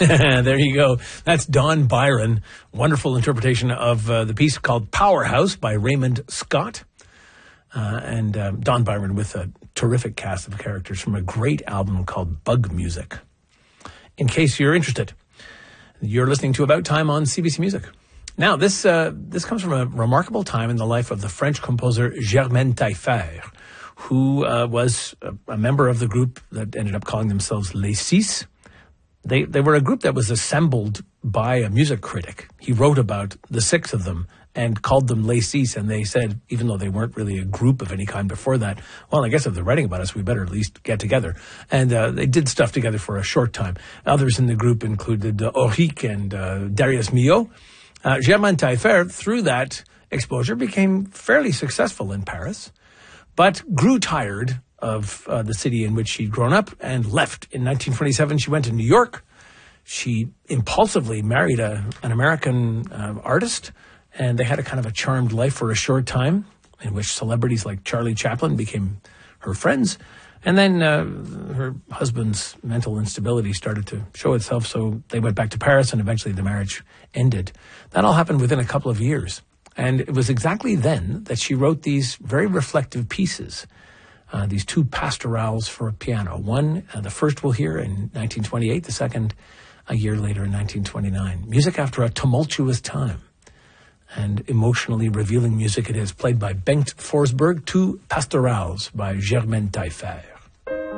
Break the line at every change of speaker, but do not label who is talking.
There you go. That's Don Byron. Wonderful interpretation of the piece called Powerhouse by Raymond Scott. And Don Byron with a terrific cast of characters from a great album called Bug Music. In case you're interested, you're listening to About Time on CBC Music. Now, this comes from a remarkable time in the life of the French composer Germaine Taillefer, who was a member of the group that ended up calling themselves Les Six. They were a group that was assembled by a music critic. He wrote about the six of them and called them Les Six, and they said, even though they weren't really a group of any kind before that, well, I guess if they're writing about us, we better at least get together. And they did stuff together for a short time. Others in the group included Auric and Darius Milhaud. Germaine Taillefer, through that exposure, became fairly successful in Paris, but grew tired of the city in which she'd grown up and left. In 1927, she went to New York. She impulsively married an American artist, and they had a kind of a charmed life for a short time in which celebrities like Charlie Chaplin became her friends. And then her husband's mental instability started to show itself, so they went back to Paris, and eventually the marriage ended. That all happened within a couple of years. And it was exactly then that she wrote these very reflective pieces, these two pastorals for piano. One, the first we'll hear in 1928, the second a year later in 1929. Music after a tumultuous time. And emotionally revealing music it is, played by Bengt Forsberg, two pastorals by Germaine Taillefer.